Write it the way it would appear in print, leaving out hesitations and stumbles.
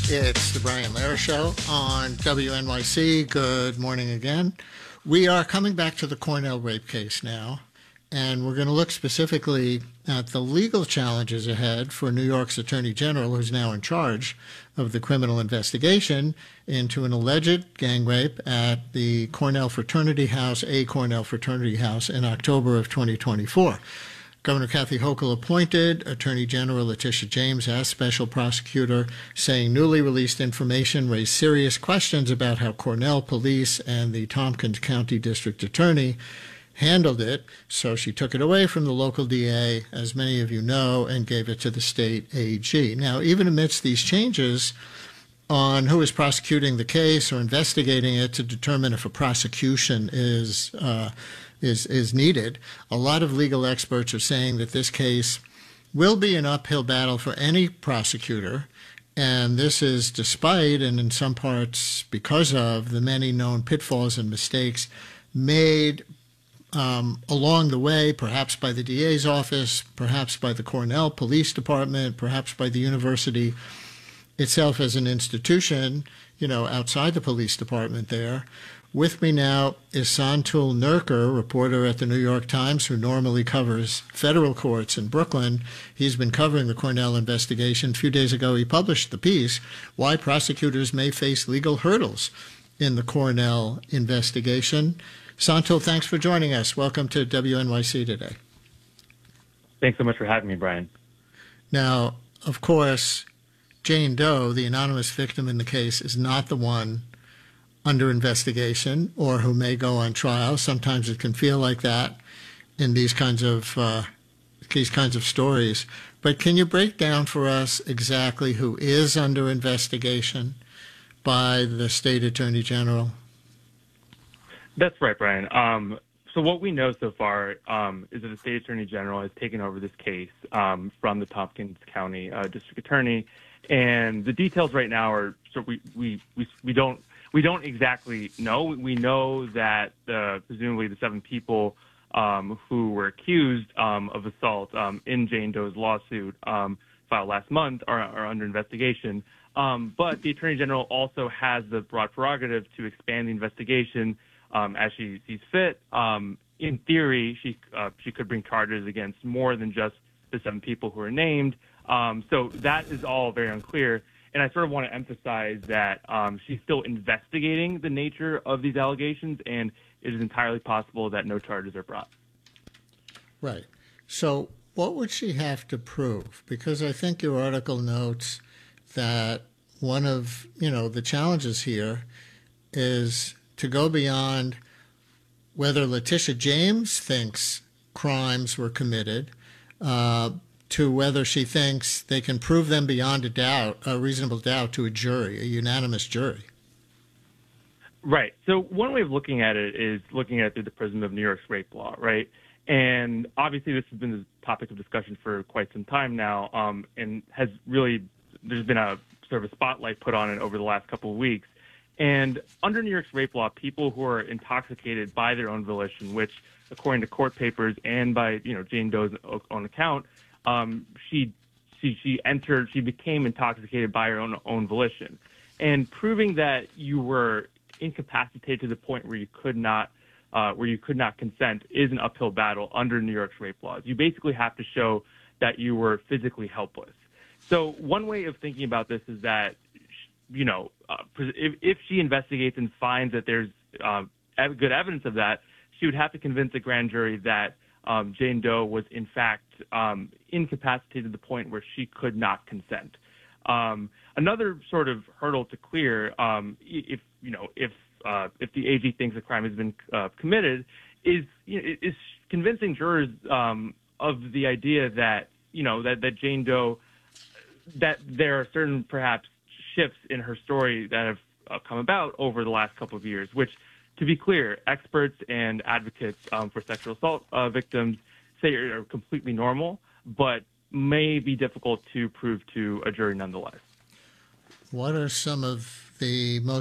It's the Brian Lehrer Show on WNYC. Good morning again. We are coming back to the Cornell rape case now, and we're going to look specifically at the legal challenges ahead for New York's Attorney General, who's now in charge of the criminal investigation into an alleged gang rape at the Cornell Fraternity House, a Cornell Fraternity House, in October of 2024. Governor Kathy Hochul appointed Attorney General Letitia James as special prosecutor, saying newly released information raised serious questions about how Cornell police and the Tompkins County District Attorney handled it. So she took it away from the local DA, as many of you know, and gave it to the state AG. Now, even amidst these changes on who is prosecuting the case or investigating it to determine if a prosecution is needed, a lot of legal experts are saying that this case will be an uphill battle for any prosecutor, and this is despite, and in some parts because of, the many known pitfalls and mistakes made along the way, perhaps by the DA's office, perhaps by the Cornell Police Department, perhaps by the university itself as an institution, outside the police department there. With me now is Santul Nurkar, reporter at the New York Times, who normally covers federal courts in Brooklyn. He's been covering the Cornell investigation. A few days ago, he published the piece, Why Prosecutors May Face Legal Hurdles in the Cornell Investigation. Santul, thanks for joining us. Welcome to WNYC today. Thanks so much for having me, Brian. Now, of course, Jane Doe, the anonymous victim in the case, is not the one under investigation or who may go on trial. Sometimes it can feel like that in these kinds of stories. But can you break down for us exactly who is under investigation by the state attorney general? That's right, Brian. So what we know so far is that the state attorney general has taken over this case from the Tompkins County district attorney, and the details right now are we don't exactly know. We know that presumably the 7 people who were accused of assault in Jane Doe's lawsuit filed last month are under investigation. But the attorney general also has the broad prerogative to expand the investigation as she sees fit. In theory, she could bring charges against more than just the 7 people who are named. So that is all very unclear. And I sort of want to emphasize that she's still investigating the nature of these allegations, and it is entirely possible that no charges are brought. Right. So what would she have to prove? Because I think your article notes that one of, the challenges here is to go beyond whether Letitia James thinks crimes were committed to whether she thinks they can prove them beyond a reasonable doubt to a jury, a unanimous jury. Right. So one way of looking at it is looking at it through the prism of New York's rape law, right? And obviously this has been the topic of discussion for quite some time now, and there's been a sort of a spotlight put on it over the last couple of weeks. And under New York's rape law, people who are intoxicated by their own volition, which according to court papers and by Jane Doe's own account, she became intoxicated by her own volition, and proving that you were incapacitated to the point where you could not consent is an uphill battle under New York's rape laws. You basically have to show that you were physically helpless. So one way of thinking about this is that if she investigates and finds that there's good evidence of that, she would have to convince a grand jury that Jane Doe was in fact incapacitated to the point where she could not consent. Another sort of hurdle to clear, if the AG thinks a crime has been committed, is convincing jurors of the idea that that Jane Doe, that there are certain perhaps shifts in her story that have come about over the last couple of years, which, to be clear, experts and advocates for sexual assault victims say are completely normal, but may be difficult to prove to a jury nonetheless. What are some of the most